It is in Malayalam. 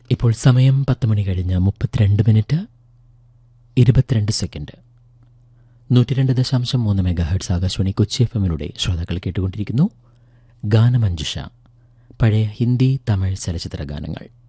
ഇപ്പോൾ സമയം 10 മണി കഴിഞ്ഞ് 32 minute 22 second. 102.3 megahertz Akashvani Kochi എഫ്എമ്മിലൂടെ ശ്രോതാക്കൾ കേട്ടുകൊണ്ടിരിക്കുന്നു ഗാനമഞ്ജുഷ, പഴയ ഹിന്ദി തമിഴ് ചലച്ചിത്ര ഗാനങ്ങൾ.